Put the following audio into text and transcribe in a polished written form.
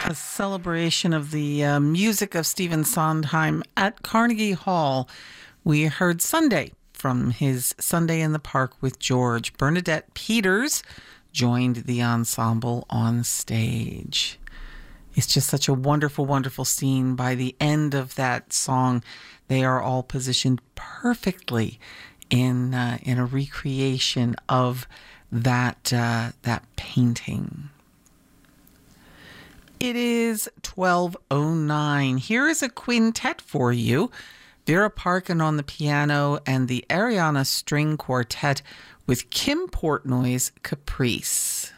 A celebration of the music of Stephen Sondheim at Carnegie Hall. We heard Sunday from his Sunday in the Park with George. Bernadette Peters joined the ensemble on stage. It's just such a wonderful, wonderful scene. By the end of that song, they are all positioned perfectly in a recreation of that painting. It is 12:09. Here is a quintet for you. Vera Parkin on the piano and the Ariana String Quartet with Kim Portnoy's Caprice.